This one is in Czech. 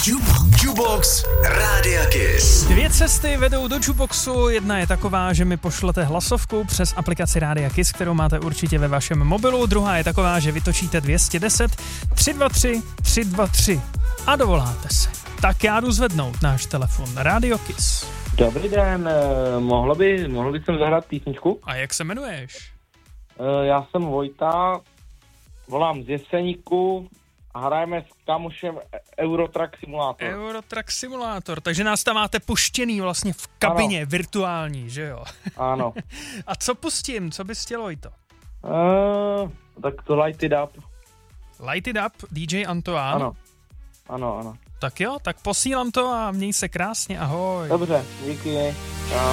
Jukebox Rádia Kiss. Dvě cesty vedou do Jukeboxu. Jedna je taková, že mi pošlete hlasovku přes aplikaci Rádia Kiss, kterou máte určitě ve vašem mobilu. Druhá je taková, že vytočíte 210 323 323 a dovoláte se. Tak já jdu zvednout náš telefon. Radio Kiss. Dobrý den, mohl by jsem zahrát písničku? A jak se jmenuješ? Já jsem Vojta, volám z Jeseníku a hrajeme s kamošem Eurotrack Simulator. Eurotrack Simulator, takže nás tam máte puštěný vlastně v kabině, ano. Virtuální, že jo? Ano. A co pustím? Co bys chtěl, Vojto? Tak to Light It Up. Light It Up, DJ Antoine? Ano. Tak jo, tak posílám to a měj se krásně, ahoj. Dobře, díky. Čau.